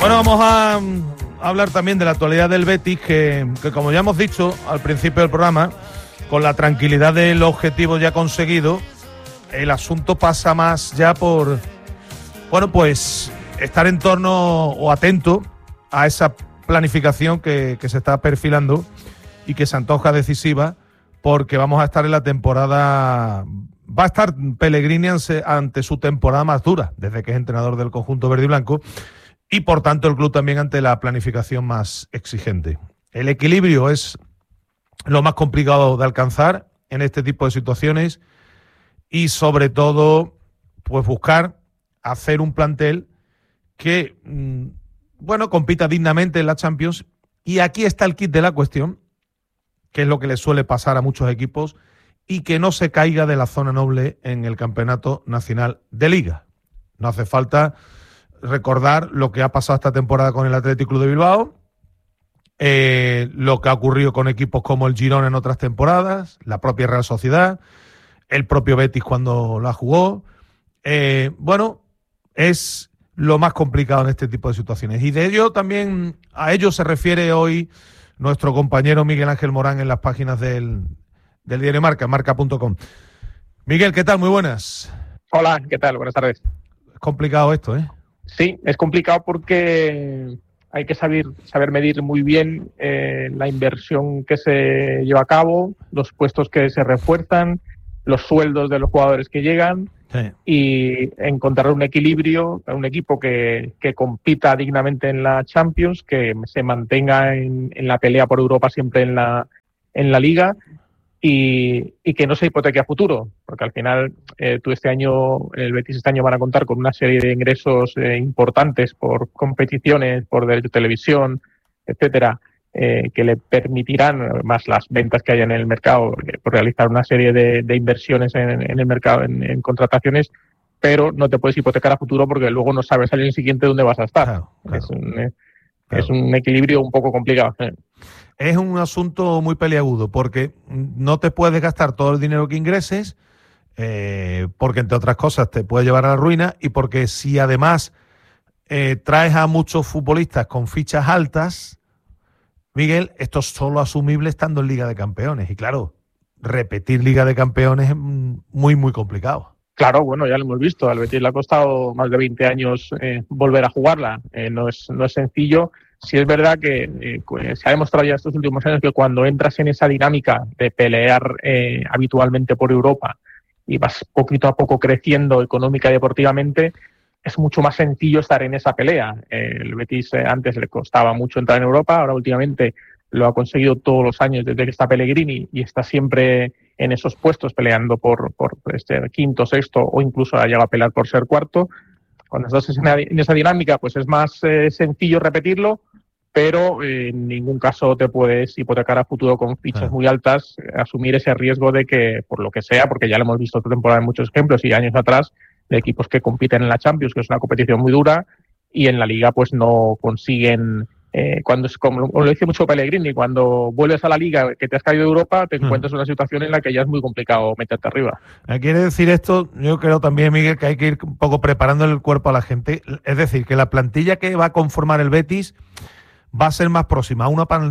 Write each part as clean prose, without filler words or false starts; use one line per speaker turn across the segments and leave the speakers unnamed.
Bueno, vamos a hablar también de la actualidad del Betis, que como ya hemos dicho al principio del programa, con la tranquilidad del objetivo ya conseguido, el asunto pasa más ya por, bueno, pues estar en torno o atento a esa planificación que se está perfilando y que se antoja decisiva, porque vamos a estar en la temporada, va a estar Pellegrini ante su temporada más dura, desde que es entrenador del conjunto verde y blanco, y por tanto el club también ante la planificación más exigente. El equilibrio es lo más complicado de alcanzar en este tipo de situaciones y sobre todo pues buscar hacer un plantel que bueno, compita dignamente en la Champions. Y aquí está el kit de la cuestión, que es lo que le suele pasar a muchos equipos, y que no se caiga de la zona noble en el Campeonato Nacional de Liga. No hace falta recordar lo que ha pasado esta temporada con el Athletic Club de Bilbao, lo que ha ocurrido con equipos como el Girona en otras temporadas, la propia Real Sociedad, el propio Betis cuando la jugó. Bueno, es lo más complicado en este tipo de situaciones. Y de ello también, a ello se refiere hoy nuestro compañero Miguel Ángel Morán en las páginas del diario Marca, marca.com. Miguel, ¿qué tal? Muy buenas.
Hola, ¿qué tal? Buenas tardes.
Es complicado esto, ¿eh?
Sí, es complicado porque hay que saber medir muy bien la inversión que se lleva a cabo, los puestos que se refuerzan, los sueldos de los jugadores que llegan, sí, y encontrar un equilibrio, un equipo que compita dignamente en la Champions, que se mantenga en la pelea por Europa siempre en la Liga, y que no se hipoteque a futuro, porque al final tú el Betis este año van a contar con una serie de ingresos importantes por competiciones, por derecho de televisión, etcétera, que le permitirán, más las ventas que haya en el mercado, por realizar una serie de inversiones en el mercado, en contrataciones, pero no te puedes hipotecar a futuro porque luego no sabes al año siguiente dónde vas a estar. Claro. Es un equilibrio un poco complicado.
Es un asunto muy peliagudo porque no te puedes gastar todo el dinero que ingreses, porque entre otras cosas te puede llevar a la ruina, y porque si además traes a muchos futbolistas con fichas altas, Miguel, esto es solo asumible estando en Liga de Campeones. Y claro, repetir Liga de Campeones es muy, muy complicado.
Claro, bueno, ya lo hemos visto. Al Betis le ha costado más de 20 años volver a jugarla. No es sencillo. Sí es verdad que se ha demostrado ya estos últimos años que cuando entras en esa dinámica de pelear habitualmente por Europa y vas poquito a poco creciendo económica y deportivamente, es mucho más sencillo estar en esa pelea. El Betis antes le costaba mucho entrar en Europa, ahora últimamente lo ha conseguido todos los años desde que está Pellegrini y está siempre en esos puestos peleando por este quinto, sexto o incluso ha llegado a pelear por ser cuarto. Cuando estás en esa dinámica, pues es más sencillo repetirlo, pero en ningún caso te puedes hipotecar a futuro con fichas muy altas, asumir ese riesgo de que, por lo que sea, porque ya lo hemos visto esta temporada en muchos ejemplos y años atrás, de equipos que compiten en la Champions, que es una competición muy dura, y en la Liga pues no consiguen, cuando es como lo dice mucho Pellegrini, cuando vuelves a la Liga que te has caído de Europa, te encuentras en una situación en la que ya es muy complicado meterte arriba.
Quiere decir esto, yo creo también, Miguel, que hay que ir un poco preparando el cuerpo a la gente, es decir, que la plantilla que va a conformar el Betis va a ser más próxima a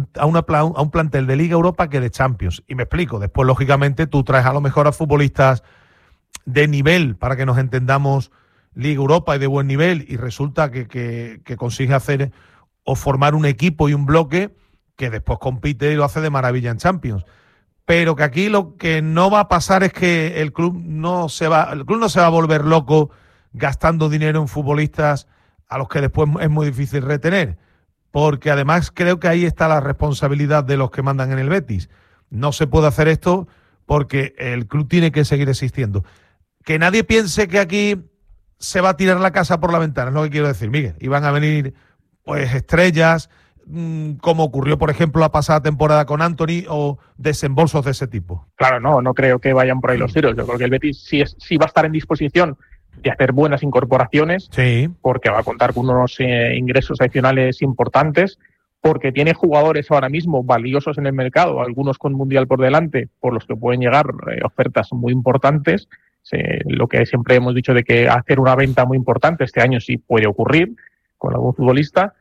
un plantel de Liga Europa que de Champions. Y me explico, después lógicamente tú traes a lo mejor a futbolistas de nivel, para que nos entendamos, Liga Europa y de buen nivel, y resulta que consigue hacer o formar un equipo y un bloque que después compite y lo hace de maravilla en Champions. Pero que aquí lo que no va a pasar es que el club no se va a volver loco gastando dinero en futbolistas a los que después es muy difícil retener, porque además creo que ahí está la responsabilidad de los que mandan en el Betis. No se puede hacer esto porque el club tiene que seguir existiendo. Que nadie piense que aquí se va a tirar la casa por la ventana, es lo que quiero decir, Miguel. Y van a venir pues estrellas, como ocurrió, por ejemplo, la pasada temporada con Anthony, o desembolsos de ese tipo.
Claro, no creo que vayan por ahí los tiros. Yo creo que el Betis sí va a estar en disposición de hacer buenas incorporaciones, sí, porque va a contar con unos ingresos adicionales importantes, porque tiene jugadores ahora mismo valiosos en el mercado, algunos con Mundial por delante, por los que pueden llegar ofertas muy importantes. Lo que siempre hemos dicho de que hacer una venta muy importante este año sí puede ocurrir con algún futbolista,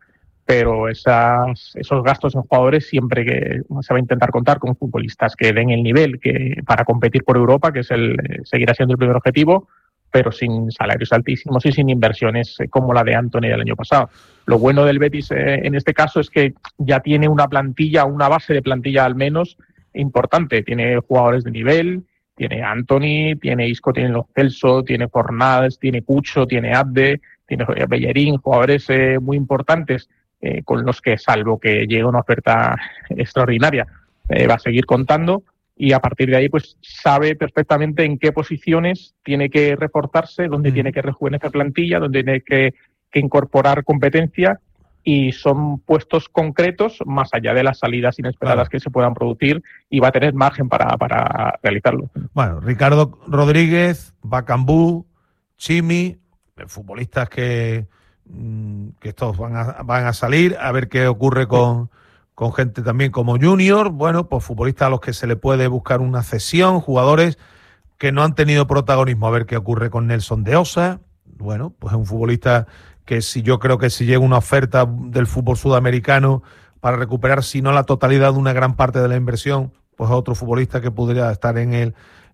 pero esos gastos en jugadores siempre que se va a intentar contar con futbolistas que den el nivel que para competir por Europa, que es seguirá siendo el primer objetivo, pero sin salarios altísimos y sin inversiones como la de Antony del año pasado. Lo bueno del Betis en este caso es que ya tiene una base de plantilla al menos importante. Tiene jugadores de nivel, tiene Antony, tiene Isco, tiene Lo Celso, tiene Fornals, tiene Cucho, tiene Abde, tiene Bellerín, jugadores muy importantes con los que, salvo que llegue una oferta extraordinaria, va a seguir contando. Y a partir de ahí pues sabe perfectamente en qué posiciones tiene que reforzarse, dónde tiene que rejuvenecer plantilla, dónde tiene que incorporar competencia, y son puestos concretos más allá de las salidas inesperadas que se puedan producir, y va a tener margen para realizarlo.
Bueno, Ricardo Rodríguez, Bakambu, Chimi, futbolistas que estos van a salir, a ver qué ocurre con gente también como Junior, bueno, pues futbolistas a los que se le puede buscar una cesión, jugadores que no han tenido protagonismo, a ver qué ocurre con Nelson de Osa. Bueno, pues es un futbolista que yo creo que si llega una oferta del fútbol sudamericano para recuperar, si no la totalidad de una gran parte de la inversión, pues es otro futbolista que podría estar en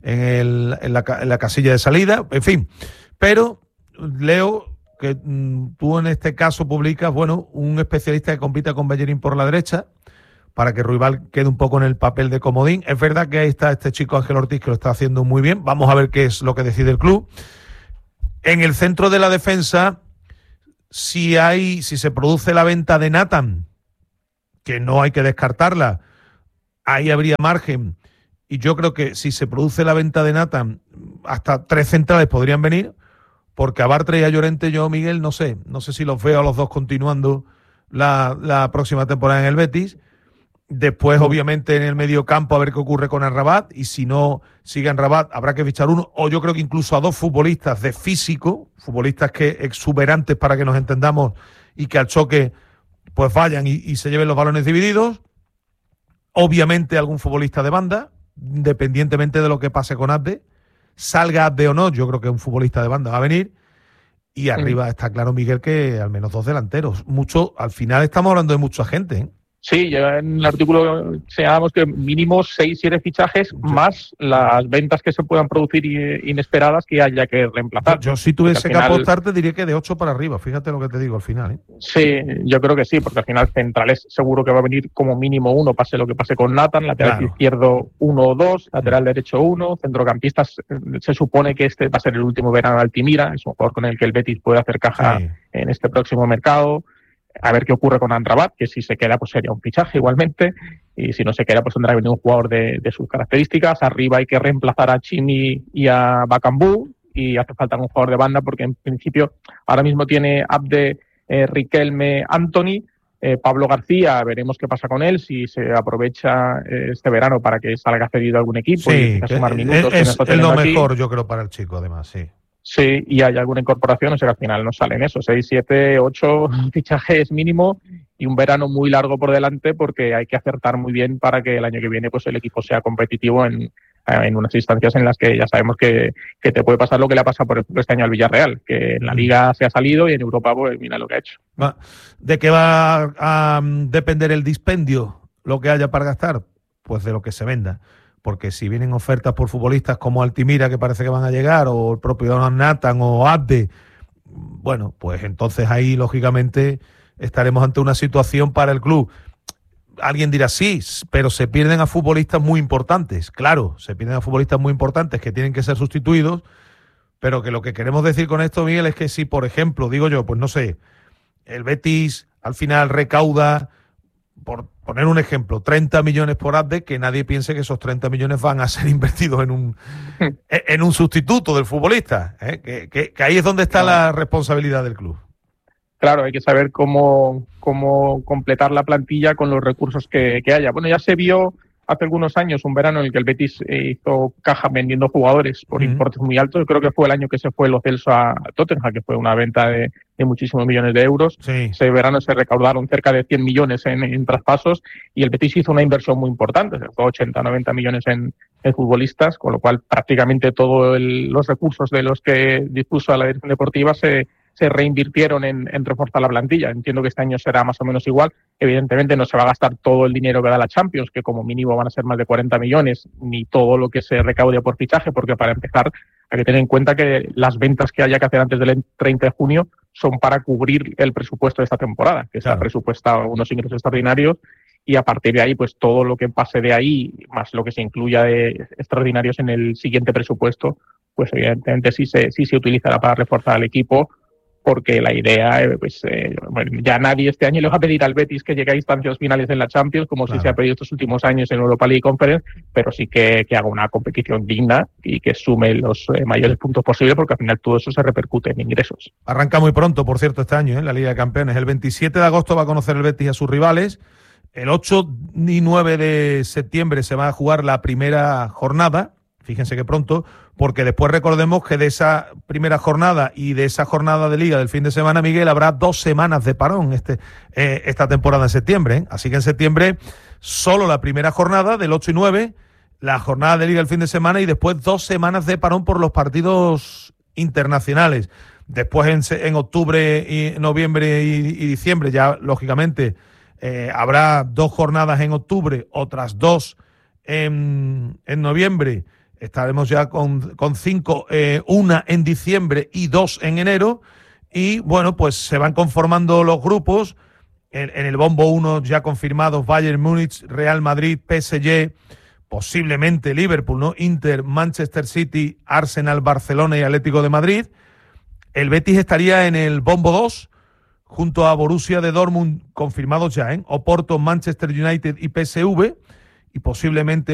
la casilla de salida, en fin. Pero leo que tú en este caso publicas, bueno, un especialista que compita con Bellerín por la derecha, para que Ruibal quede un poco en el papel de comodín. Es verdad que ahí está este chico Ángel Ortiz, que lo está haciendo muy bien. Vamos a ver qué es lo que decide el club. En el centro de la defensa, si se produce la venta de Nathan, que no hay que descartarla, ahí habría margen. Y yo creo que si se produce la venta de Nathan, hasta 3 centrales podrían venir, porque a Bartra y a Llorente yo, Miguel, no sé si los veo a los dos continuando la próxima temporada en el Betis. Después, obviamente, en el medio campo a ver qué ocurre con Amrabat, y si no sigue Amrabat habrá que fichar uno, o yo creo que incluso a 2 futbolistas de físico, futbolistas que exuberantes para que nos entendamos, y que al choque pues vayan y se lleven los balones divididos. Obviamente algún futbolista de banda, independientemente de lo que pase con Abde, salga Abde o no, yo creo que un futbolista de banda va a venir. Y arriba está claro, Miguel, que al menos 2 delanteros. Al final estamos hablando de mucha gente, ¿eh?
Sí, ya en el artículo señalamos que mínimo 6-7 fichajes, más las ventas que se puedan producir inesperadas que haya que reemplazar.
Yo si tuviese que apostar te diría que de 8 para arriba, fíjate lo que te digo al final, ¿eh?
Sí, yo creo que sí, porque al final centrales seguro que va a venir como mínimo 1, pase lo que pase con Nathan, lateral izquierdo 1 o 2, lateral derecho 1, centrocampistas se supone que este va a ser el último verano de Altimira, es un jugador con el que el Betis puede hacer caja en este próximo mercado. A ver qué ocurre con Amrabat, que si se queda pues sería un fichaje igualmente, y si no se queda pues tendrá que venir un jugador de sus características. Arriba hay que reemplazar a Chimi y a Bakambu, y hace falta un jugador de banda, porque en principio ahora mismo tiene Abde, Riquelme, Antony, Pablo García, veremos qué pasa con él, si se aprovecha este verano para que salga cedido a algún equipo y sumar minutos.
Es lo mejor, yo creo, para el chico, además, sí.
Sí, y hay alguna incorporación, o sea que al final no salen eso, 6, 7, 8 fichajes mínimo, y un verano muy largo por delante, porque hay que acertar muy bien para que el año que viene pues el equipo sea competitivo en unas instancias en las que ya sabemos que te puede pasar lo que le ha pasado, por ejemplo, este año al Villarreal, que en la Liga se ha salido y en Europa pues mira lo que ha hecho.
¿De qué va a depender el dispendio, lo que haya para gastar? Pues de lo que se venda. Porque si vienen ofertas por futbolistas como Altimira, que parece que van a llegar, o el propio Nathan o Abde, bueno, pues entonces ahí, lógicamente, estaremos ante una situación para el club. Alguien dirá, sí, pero se pierden a futbolistas muy importantes. Claro, se pierden a futbolistas muy importantes que tienen que ser sustituidos, pero que lo que queremos decir con esto, Miguel, es que si, por ejemplo, digo yo, pues no sé, el Betis al final recauda, por poner un ejemplo, 30 millones por Abde, que nadie piense que esos 30 millones van a ser invertidos en un sustituto del futbolista, ¿eh? Que ahí es donde está la responsabilidad del club.
Claro, hay que saber cómo completar la plantilla con los recursos que haya. Bueno, ya se vio hace algunos años un verano en el que el Betis hizo caja vendiendo jugadores por importes muy altos. Yo creo que fue el año que se fue Lo Celso a Tottenham, que fue una venta de muchísimos millones de euros. Sí. Ese verano se recaudaron cerca de 100 millones en traspasos, y el Betis hizo una inversión muy importante, se fue 80, 90 millones en futbolistas, con lo cual prácticamente todos los recursos de los que dispuso la dirección deportiva se se reinvirtieron en reforzar la plantilla. Entiendo que este año será más o menos igual. Evidentemente no se va a gastar todo el dinero que da la Champions, que como mínimo van a ser más de 40 millones, ni todo lo que se recaude por fichaje, porque para empezar hay que tener en cuenta que las ventas que haya que hacer antes del 30 de junio son para cubrir el presupuesto de esta temporada, que está presupuestado unos ingresos extraordinarios, y a partir de ahí, pues todo lo que pase de ahí, más lo que se incluya de extraordinarios en el siguiente presupuesto, pues evidentemente sí se utilizará para reforzar al equipo, porque la idea, bueno, ya nadie este año le va a pedir al Betis que llegue a instancias finales en la Champions, como sí se ha pedido estos últimos años en Europa League Conference, pero sí que haga una competición digna y que sume los mayores puntos posibles, porque al final todo eso se repercute en ingresos.
Arranca muy pronto, por cierto, este año, la Liga de Campeones. El 27 de agosto va a conocer el Betis a sus rivales. El 8 y 9 de septiembre se va a jugar la primera jornada. Fíjense que pronto, porque después recordemos que de esa primera jornada y de esa jornada de Liga del fin de semana, Miguel, habrá 2 semanas de parón esta temporada en septiembre. Así que en septiembre solo la primera jornada del 8 y 9, la jornada de Liga del fin de semana y después 2 semanas de parón por los partidos internacionales. Después en octubre, y noviembre y diciembre ya, lógicamente, habrá 2 jornadas en octubre, otras 2 en noviembre. Estaremos ya con 5, una en diciembre y 2 en enero. Y bueno, pues se van conformando los grupos. En el bombo 1 ya confirmados Bayern Múnich, Real Madrid, PSG, posiblemente Liverpool, ¿no? Inter, Manchester City, Arsenal, Barcelona y Atlético de Madrid. El Betis estaría en el bombo 2 junto a Borussia de Dortmund, confirmados ya, Oporto, Manchester United y PSV, y posiblemente